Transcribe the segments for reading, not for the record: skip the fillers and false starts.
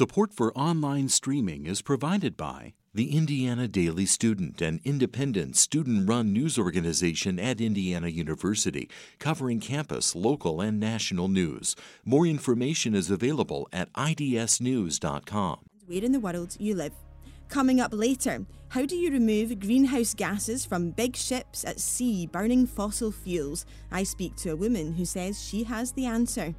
Support for online streaming is provided by the Indiana Daily Student, an independent student-run news organization at Indiana University, covering campus, local, and national news. More information is available at idsnews.com. Where in the world you live. Coming up later, how do you remove greenhouse gases from big ships at sea burning fossil fuels? I speak to a woman who says she has the answer.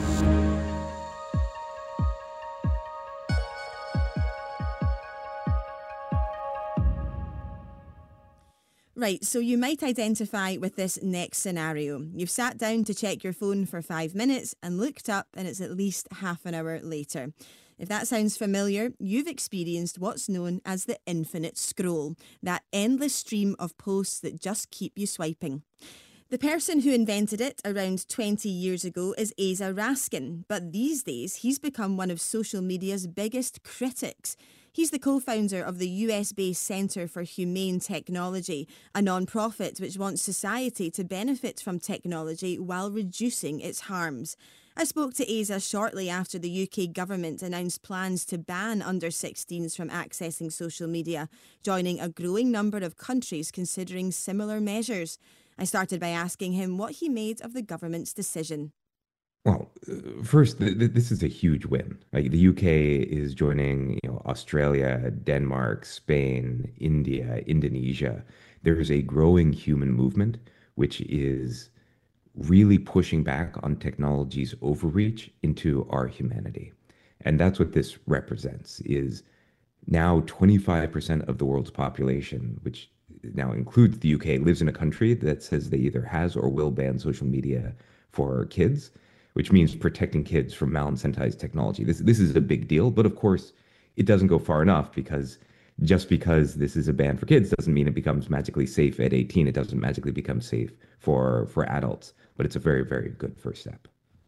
Right, so you might identify with this next scenario. You've sat down to check your phone for 5 minutes and looked up and it's at least half an hour later. If that sounds familiar, you've experienced what's known as the infinite scroll, that endless stream of posts that just keep you swiping. The person who invented it around 20 years ago is Asa Raskin, but these days he's become one of social media's biggest critics. He's the co-founder of the US-based Centre for Humane Technology, a non-profit which wants society to benefit from technology while reducing its harms. I spoke to Asa shortly after the UK government announced plans to ban under-16s from accessing social media, joining a growing number of countries considering similar measures. I started by asking him what he made of the government's decision. Well, first, this is a huge win. Like the UK is joining, Australia, Denmark, Spain, India, Indonesia. There's a growing human movement which is really pushing back on technology's overreach into our humanity. And that's what this represents, is now 25% of the world's population, which now includes the UK, lives in a country that says they either has or will ban social media for kids, which means protecting kids from mal-incentized technology. This is a big deal, but of course, it doesn't go far enough, because just because this is a ban for kids doesn't mean it becomes magically safe at 18. It doesn't magically become safe for adults, but it's a very, very good first step.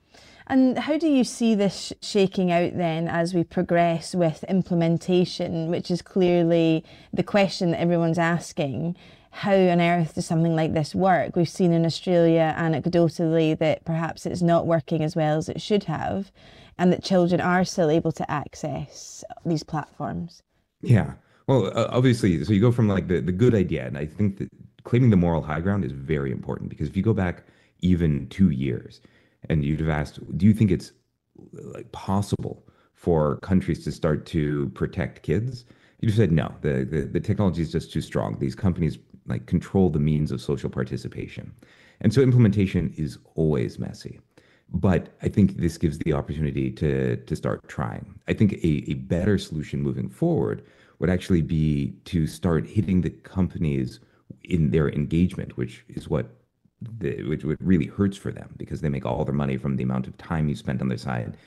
And how do you see this shaking out then as we progress with implementation, which is clearly the question that everyone's asking? How on earth does something like this work? We've seen in Australia anecdotally that perhaps it's not working as well as it should have, and that children are still able to access these platforms. Yeah. Well, obviously, so you go from like the good idea, and I think that claiming the moral high ground is very important, because if you go back even 2 years and you'd have asked, do you think it's like possible for countries to start to protect kids? You'd have said no. The technology is just too strong. These companies like control the means of social participation. And so implementation is always messy. But I think this gives the opportunity to start trying. I think a better solution moving forward would actually be to start hitting the companies in their engagement, which is what really hurts for them, because they make all their money from the amount of time you spent on their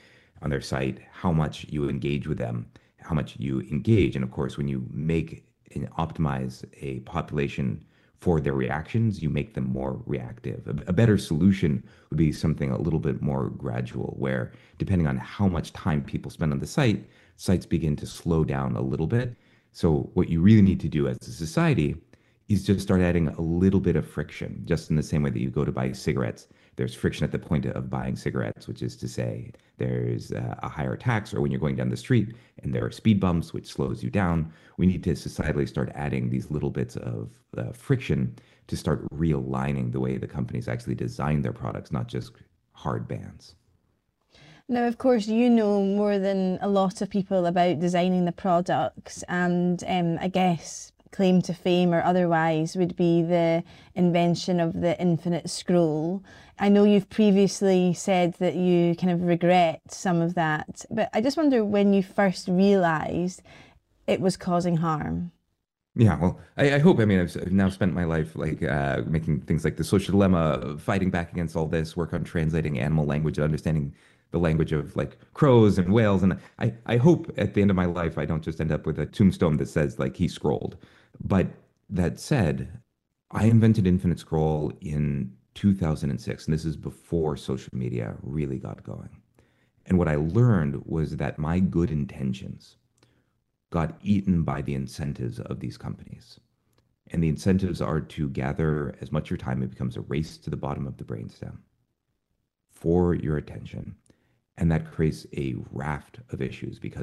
site, how much you engage with them, how much you engage. And of course, when you make and optimize a population for their reactions, you make them more reactive. A better solution would be something a little bit more gradual, where depending on how much time people spend on the site, sites begin to slow down a little bit. So what you really need to do as a society is just start adding a little bit of friction, just in the same way that you go to buy cigarettes. There's friction at the point of buying cigarettes, which is to say there's a higher tax, or when you're going down the street and there are speed bumps, which slows you down. We need to societally start adding these little bits of friction to start realigning the way the companies actually design their products, not just hard bans. Now, of course, you know more than a lot of people about designing the products, and I guess claim to fame or otherwise would be the invention of the infinite scroll. I know you've previously said that you kind of regret some of that, but I just wonder when you first realised it was causing harm. Yeah, well, I hope. I mean, I've now spent my life like making things like The Social Dilemma, fighting back against all this, work on translating animal language and understanding the language of like crows and whales. And I hope at the end of my life, I don't just end up with a tombstone that says like he scrolled. But that said, I invented Infinite Scroll in 2006, and this is before social media really got going. And what I learned was that my good intentions got eaten by the incentives of these companies. And the incentives are to gather as much of your time, it becomes a race to the bottom of the brainstem for your attention. And that creates a raft of issues, because